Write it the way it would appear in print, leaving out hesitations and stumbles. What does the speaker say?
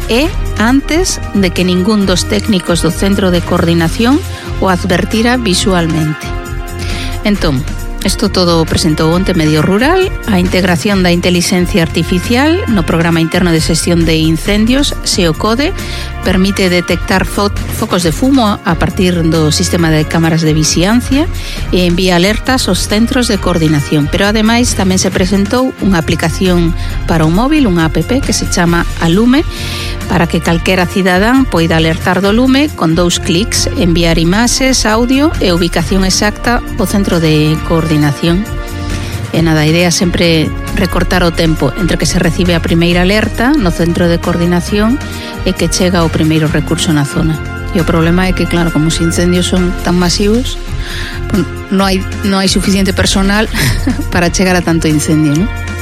e antes de que ningún dos técnicos do Centro de Coordinación o advertira visualmente. Entón, isto todo presentou onte Medio Rural, a integración da inteligencia artificial no programa interno de xestión de incendios, SEOCODE, permite detectar focos de fumo a partir do sistema de cámaras de vixiancia e envía alertas aos centros de coordinación. Pero ademais tamén se presentou unha aplicación para o móvil, unha app que se chama Alume, para que calquera cidadán poida alertar do lume con 2 clics, enviar imaxes, audio e ubicación exacta ao centro de coordinación. E nada, a idea é sempre recortar o tempo entre que se recibe a primeira alerta no centro de coordinación e que chega o primeiro recurso na zona. E o problema é que, claro, como os incendios son tan masivos, non hai suficiente personal para chegar a tanto incendio, non?